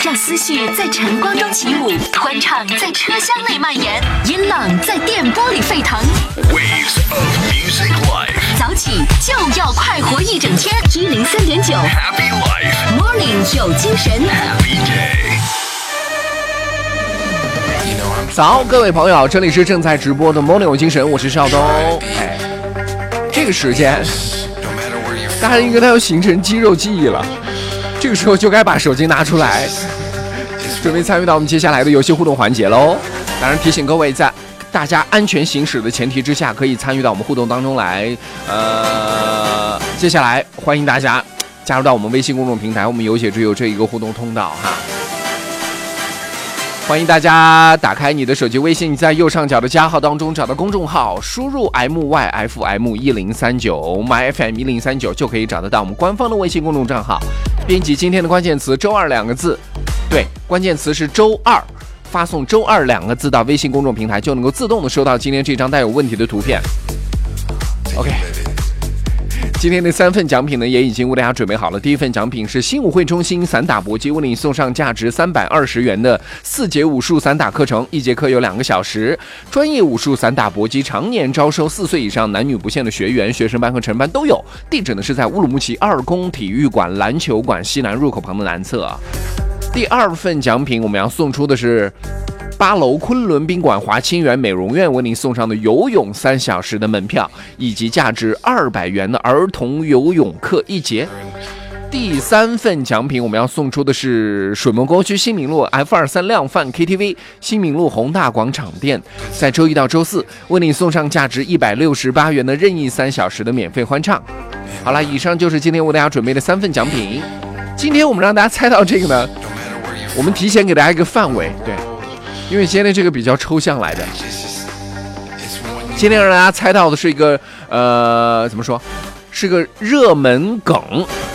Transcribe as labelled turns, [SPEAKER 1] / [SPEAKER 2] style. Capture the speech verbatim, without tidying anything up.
[SPEAKER 1] 让思绪在晨光中起舞，欢唱在车厢内蔓延，音浪在电波里沸腾。
[SPEAKER 2] Waves of music life，
[SPEAKER 1] 早起就要快活一整天。一零三点九
[SPEAKER 2] Happy life，
[SPEAKER 1] Morning 有精神
[SPEAKER 2] Happy day。
[SPEAKER 3] 早，各位朋友，这里是正在直播的 Morning 有精神，我是邵东。哎，这个时间，大家应该都要形成肌肉记忆了。这个时候就该把手机拿出来，准备参与到我们接下来的游戏互动环节喽。当然提醒各位，在大家安全行驶的前提之下，可以参与到我们互动当中来。呃，接下来欢迎大家加入到我们微信公众平台，我们有写只有这一个互动通道哈。欢迎大家打开你的手机微信，在右上角的加号当中找到公众号，输入 M Y F M 一零三九 My F M 一零三九就可以找得到我们官方的微信公众账号。编辑今天的关键词周二两个字，对，关键词是周二，发送周二两个字到微信公众平台，就能够自动的收到今天这张带有问题的图片。 OK， 今天的三份奖品呢也已经为大家准备好了。第一份奖品是新武会中心散打搏击为你送上价值三百二十元的四节武术散打课程，一节课有两个小时，专业武术散打搏击常年招收四岁以上男女不限的学员，学生班和成班都有。地址呢是在乌鲁木齐二宫体育馆篮球馆西南入口旁的南侧。第二份奖品我们要送出的是八楼昆仑宾馆华清园美容院为您送上的游泳三小时的门票，以及价值二百元的儿童游泳课一节。第三份奖品我们要送出的是水墨沟区新民路 F 二三 量贩 K T V 新民路宏大广场店，在周一到周四为您送上价值一百六十八元的任意三小时的免费欢唱。好了，以上就是今天为大家准备的三份奖品。今天我们让大家猜到这个呢，我们提前给大家一个范围，对，因为今天这个比较抽象来的。今天让大家猜到的是一个呃，怎么说，是个热门梗。